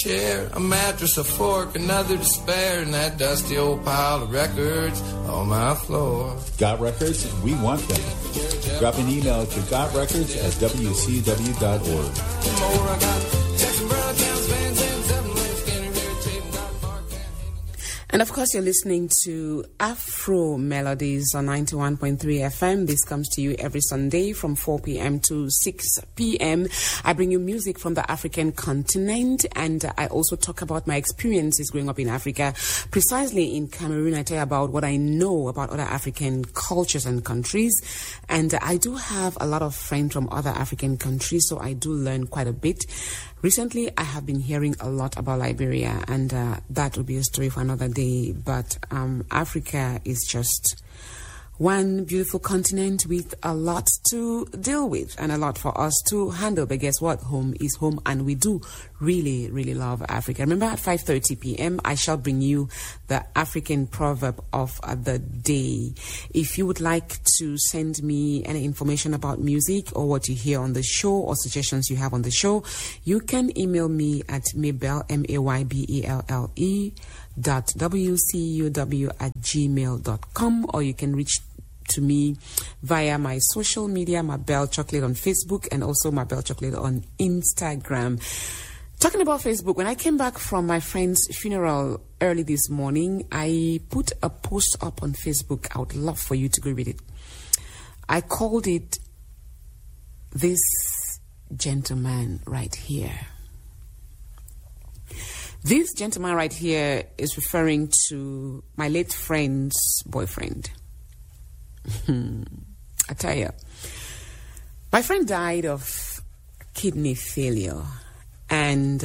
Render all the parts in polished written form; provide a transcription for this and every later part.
chair, a mattress, a fork, another to spare, and that dusty old pile of records on my floor. Got records? We want them. Drop an email to gotrecords@wcw.org. And of course, you're listening to Afro Melodies on 91.3 FM. This comes to you every Sunday from 4 p.m. to 6 p.m. I bring you music from the African continent, and I also talk about my experiences growing up in Africa. Precisely in Cameroon, I tell you about what I know about other African cultures and countries. And I do have a lot of friends from other African countries, so I do learn quite a bit. Recently, I have been hearing a lot about Liberia, and that will be a story for another day. But Africa is just one beautiful continent with a lot to deal with and a lot for us to handle. But guess what? Home is home, and we do really, really love Africa. Remember, at 5:30 p.m., I shall bring you the African proverb of the day. If you would like to send me any information about music or what you hear on the show or suggestions you have on the show, you can email me at Maybelle, MAYBELLE, .wcuw@gmail.com, or you can reach to me via my social media, Maybelle Chocolate on Facebook, and also Maybelle Chocolate on Instagram. Talking about Facebook, when I came back from my friend's funeral early this morning, I put a post up on Facebook. I would love for you to go read it. I called it "This Gentleman Right Here." This gentleman right here is referring to my late friend's boyfriend. I tell you, my friend died of kidney failure, and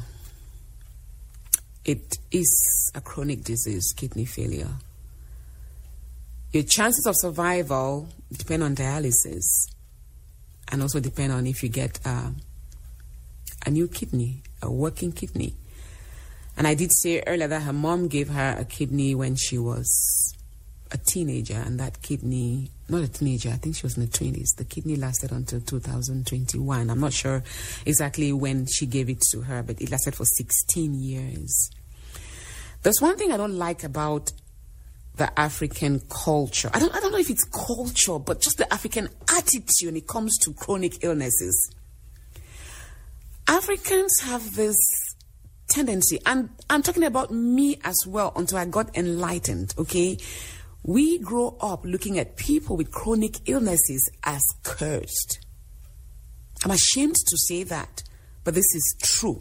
it is a chronic disease, kidney failure. Your chances of survival depend on dialysis, and also depend on if you get a new kidney, a working kidney. And I did say earlier that her mom gave her a kidney when she was a teenager, and that kidney, not a teenager, I think she was in the 20s. The kidney lasted until 2021. I'm not sure exactly when she gave it to her, but it lasted for 16 years. There's one thing I don't like about the African culture. I don't know if it's culture, but just the African attitude when it comes to chronic illnesses. Africans have this tendency, and I'm talking about me as well until I got enlightened, okay? We grow up looking at people with chronic illnesses as cursed. I'm ashamed to say that, but this is true.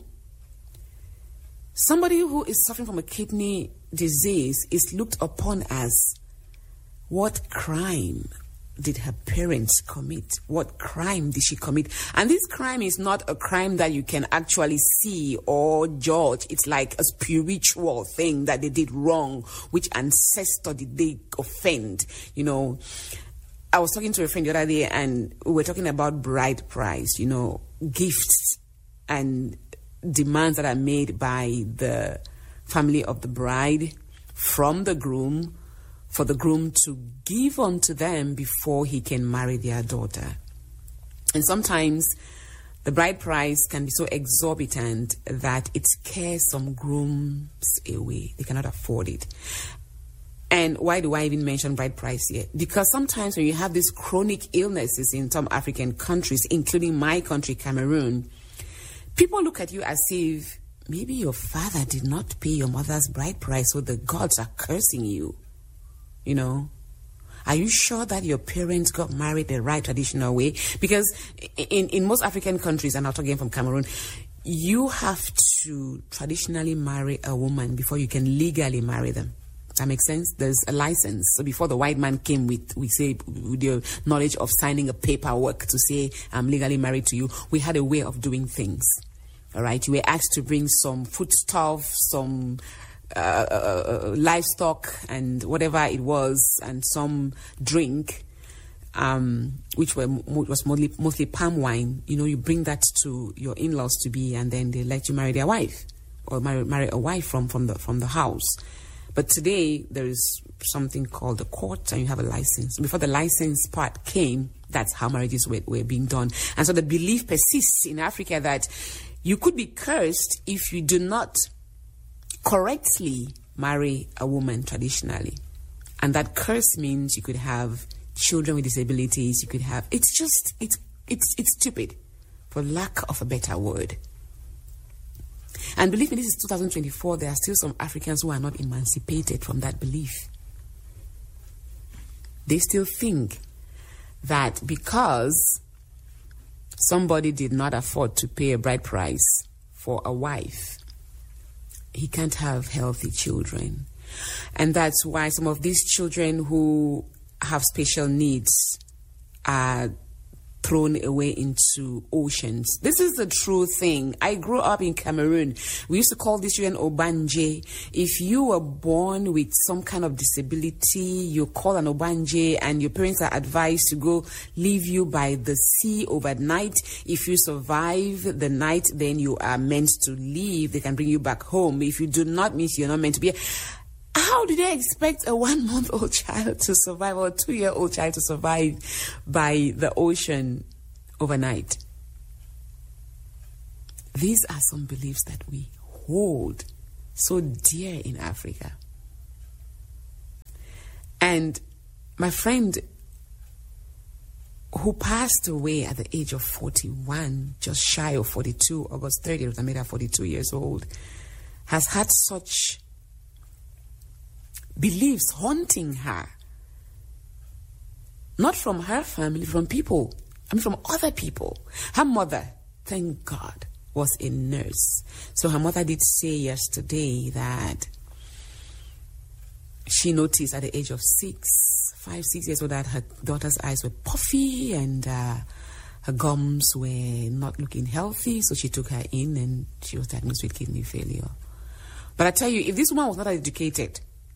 Somebody who is suffering from a kidney disease is looked upon as, what crime did her parents commit? What crime did she commit? And this crime is not a crime that you can actually see or judge. It's like a spiritual thing that they did wrong. Which ancestor did they offend? You know, I was talking to a friend the other day, and we were talking about bride price, you know, gifts and demands that are made by the family of the bride from the groom, for the groom to give unto them before he can marry their daughter. And sometimes the bride price can be so exorbitant that it scares some grooms away. They cannot afford it. And why do I even mention bride price here? Because sometimes when you have these chronic illnesses in some African countries, including my country, Cameroon, people look at you as if maybe your father did not pay your mother's bride price, so the gods are cursing you. You know, are you sure that your parents got married the right traditional way? Because in most African countries, and I'll talk again from Cameroon, you have to traditionally marry a woman before you can legally marry them. That makes sense? There's a license. So before the white man came with your knowledge of signing a paperwork to say, I'm legally married to you, we had a way of doing things. All right? You were asked to bring some foodstuff, some livestock and whatever it was, and some drink, which was mostly palm wine. You know, you bring that to your in-laws to be, and then they let you marry their wife, or marry a wife from the house. But today there is something called the court, and you have a license. Before the license part came, that's how marriages were being done. And so the belief persists in Africa that You could be cursed if you do not correctly marry a woman traditionally. And that curse means you could have children with disabilities, you could have... It's stupid, for lack of a better word. And believe me, this is 2024, there are still some Africans who are not emancipated from that belief. They still think that because somebody did not afford to pay a bride price for a wife, he can't have healthy children. And that's why some of these children who have special needs are thrown away into oceans. This is the true thing. I grew up in Cameroon. We used to call these children Obanje. If you were born with some kind of disability, you call an Obanje, and your parents are advised to go leave you by the sea overnight. If you survive the night, then you are meant to leave. They can bring you back home. If you do not, means you're not meant to be. How do they expect a 1-month-old child to survive, or a 2-year-old child to survive by the ocean overnight? These are some beliefs that we hold so dear in Africa. And my friend who passed away at the age of 41, just shy of 42, August 30th, I made her 42 years old, has had such beliefs haunting her. Not from her family, from people. From other people. Her mother, thank God, was a nurse. So her mother did say yesterday that she noticed at the age of 5, 6 years old, that her daughter's eyes were puffy and her gums were not looking healthy. So she took her in and she was diagnosed with kidney failure. But I tell you, if this woman was not educated,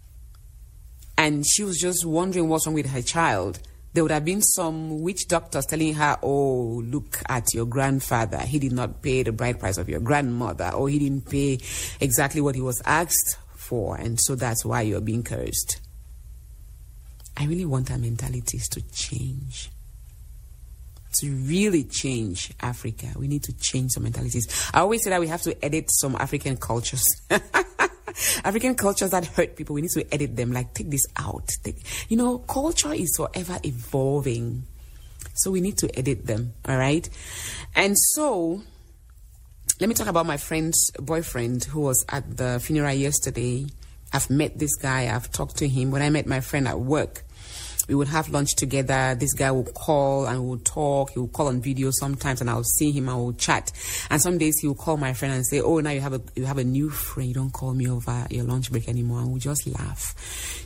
and she was just wondering what's wrong with her child, there would have been some witch doctors telling her, oh, look at your grandfather. He did not pay the bride price of your grandmother, or he didn't pay exactly what he was asked for, and so that's why you're being cursed. I really want our mentalities to change. To really change Africa, we need to change some mentalities. I always say that we have to edit some African cultures. African cultures that hurt people, we need to edit them. Like, take this out. Culture is forever evolving. So we need to edit them, all right? And so, let me talk about my friend's boyfriend who was at the funeral yesterday. I've met this guy. I've talked to him. When I met my friend at work, we would have lunch together. This guy would call and we would talk. He would call on video sometimes, and I would see him and we would chat. And some days he would call my friend and say, oh, now you have a new friend. You don't call me over your lunch break anymore. And we just laugh,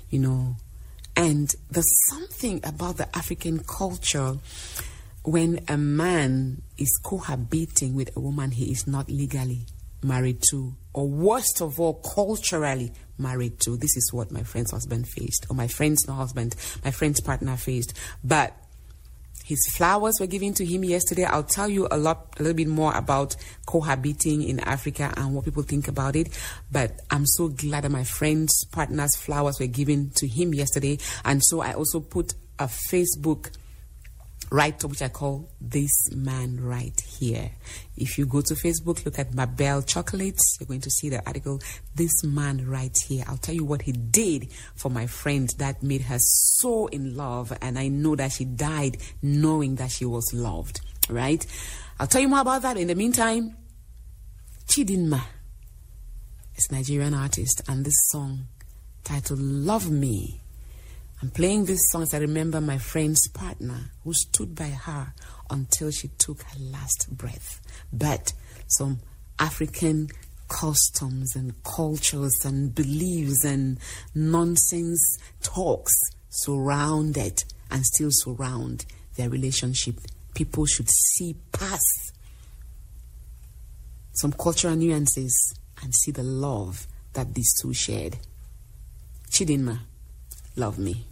And there's something about the African culture when a man is cohabiting with a woman he is not legally married to, or worst of all, culturally married to. This is what my friend's husband faced, or my friend's partner faced. But his flowers were given to him yesterday. I'll tell you a little bit more about cohabiting in Africa and what people think about it. But I'm so glad that my friend's partner's flowers were given to him yesterday. And so I also put a Facebook write-up, which I call This Man Right Here. If you go to Facebook, look at Mabel Chocolates, you're going to see the article, This Man Right Here. I'll tell you what he did for my friend that made her so in love, and I know that she died knowing that she was loved, right? I'll tell you more about that. In the meantime, Chidinma is a Nigerian artist, and this song titled Love Me. I'm playing this song as I remember my friend's partner who stood by her until she took her last breath. But some African customs and cultures and beliefs and nonsense talks surrounded and still surround their relationship. People should see past some cultural nuances and see the love that these two shared. Chidinma, Love Me.